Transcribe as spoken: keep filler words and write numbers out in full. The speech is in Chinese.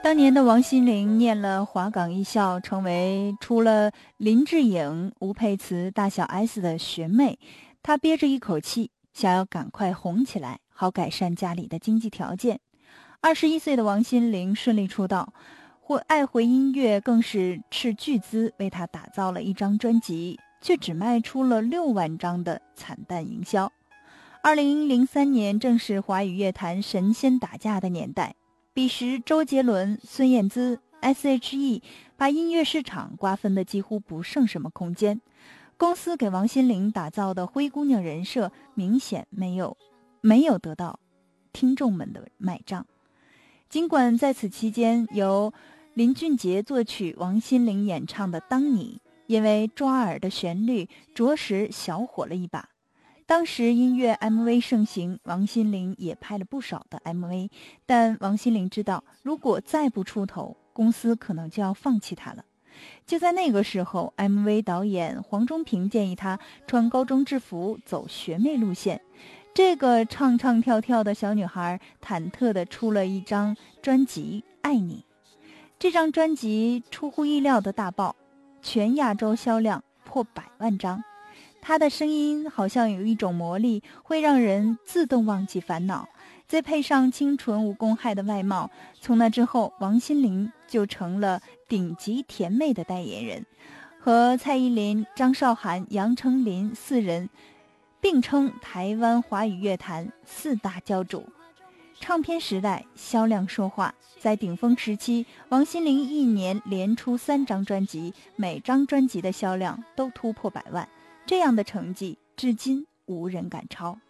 当年的王心凌念了华港艺校，成为除了林志颖、吴佩慈、大小 S 的学妹。她憋着一口气，想要赶快红起来，好改善家里的经济条件。二十一岁的王心凌顺利出道，或爱回音乐更是斥巨资为她打造了一张专辑，却只卖出了六万张的惨淡营销。二零零三年正是华语乐坛神仙打架的年代。彼时，周杰伦、孙燕姿、S H E 把音乐市场瓜分的几乎不剩什么空间。公司给王心凌打造的灰姑娘人设，明显没有没有得到听众们的买账。尽管在此期间，由林俊杰作曲、王心凌演唱的《当你》，因为抓耳的旋律，着实小火了一把。当时音乐 M V 盛行，王心凌也拍了不少的 M V， 但王心凌知道，如果再不出头，公司可能就要放弃她了。就在那个时候， M V 导演黄中平建议她穿高中制服，走学妹路线。这个唱唱跳跳的小女孩忐忑地出了一张专辑《爱你》。这张专辑出乎意料的大爆，全亚洲销量破百万张。他的声音好像有一种魔力，会让人自动忘记烦恼。再配上清纯无公害的外貌，从那之后，王心凌就成了顶级甜妹的代言人，和蔡依林、张韶涵、杨丞琳四人并称台湾华语乐坛四大教主。唱片时代，销量说话。在顶峰时期，王心凌一年连出三张专辑，每张专辑的销量都突破百万。这样的成绩至今无人敢超。